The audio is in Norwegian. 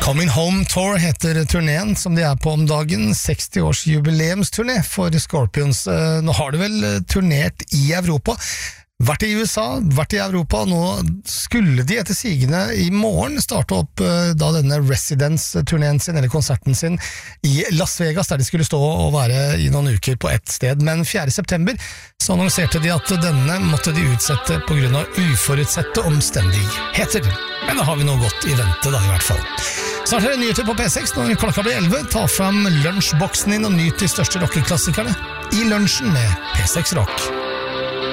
Coming Home Tour heter turneen som de på om dagen, 60-års jubileumsturné for Scorpions. Nå har de vel turnert I Europa, vært I USA, vært I Europa, nå skulle de etter sigende I morgen starte opp da denne Residence-turneen sin, eller konserten sin, I Las Vegas, der de skulle stå og være I noen uker på ett sted. Men 4. september så annonserte de at denne måtte de utsette på grunn av uforutsette omstendigheter. Men da har vi noe godt I vente da I hvert fall. Snart det nyheter på P6 når klokka blir 11. Ta fram lunsjboksen din og nyt de største rockeklassikerne I lunsjen med P6 Rock.